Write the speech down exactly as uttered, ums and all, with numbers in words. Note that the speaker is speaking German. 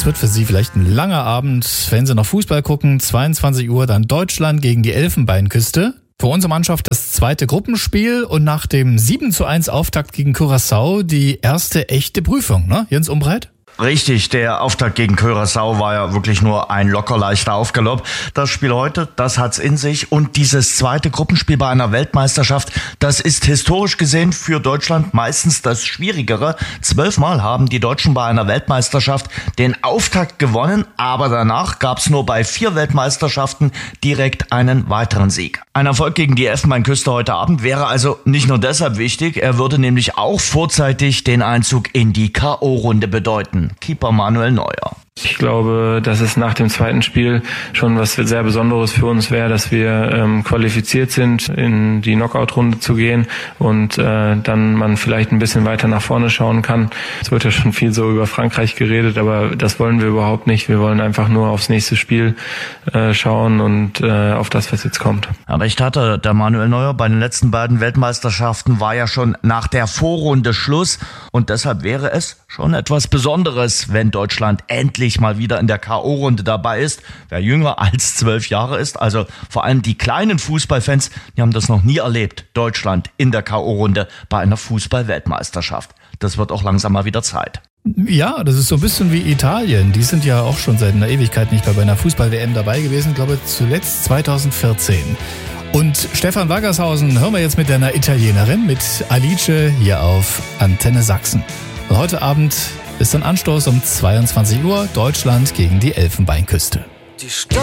Das wird für Sie vielleicht ein langer Abend, wenn Sie noch Fußball gucken. zweiundzwanzig Uhr dann Deutschland gegen die Elfenbeinküste. Für unsere Mannschaft das zweite Gruppenspiel und nach dem sieben zu eins Auftakt gegen Curaçao die erste echte Prüfung, ne? Jens Umbreit? Richtig, der Auftakt gegen Curaçao war ja wirklich nur ein locker leichter Aufgalopp. Das Spiel heute, das hat's in sich. Und dieses zweite Gruppenspiel bei einer Weltmeisterschaft, das ist historisch gesehen für Deutschland meistens das Schwierigere. Zwölfmal haben die Deutschen bei einer Weltmeisterschaft den Auftakt gewonnen, aber danach gab's nur bei vier Weltmeisterschaften direkt einen weiteren Sieg. Ein Erfolg gegen die Elfenbeinküste heute Abend wäre also nicht nur deshalb wichtig, er würde nämlich auch vorzeitig den Einzug in die K O-Runde bedeuten. Keeper Manuel Neuer. Ich glaube, dass es nach dem zweiten Spiel schon was sehr Besonderes für uns wäre, dass wir ähm, qualifiziert sind, in die Knockout-Runde zu gehen und äh, dann man vielleicht ein bisschen weiter nach vorne schauen kann. Es wird ja schon viel so über Frankreich geredet, aber das wollen wir überhaupt nicht. Wir wollen einfach nur aufs nächste Spiel äh, schauen und äh, auf das, was jetzt kommt. Ja, recht hatte der Manuel Neuer. Bei den letzten beiden Weltmeisterschaften war ja schon nach der Vorrunde Schluss und deshalb wäre es schon etwas Besonderes, wenn Deutschland endlich mal wieder in der K O-Runde dabei ist. Wer jünger als zwölf Jahre ist, also vor allem die kleinen Fußballfans, die haben das noch nie erlebt. Deutschland in der K O-Runde bei einer Fußball-Weltmeisterschaft. Das wird auch langsam mal wieder Zeit. Ja, das ist so ein bisschen wie Italien. Die sind ja auch schon seit einer Ewigkeit nicht mehr bei einer Fußball-W M dabei gewesen. Ich glaube zuletzt zweitausendvierzehn. Und Stefan Waggershausen hören wir jetzt mit einer Italienerin, mit Alice hier auf Antenne Sachsen. Und heute Abend ist dann Anstoß um zweiundzwanzig Uhr, Deutschland gegen die Elfenbeinküste. Die Stadt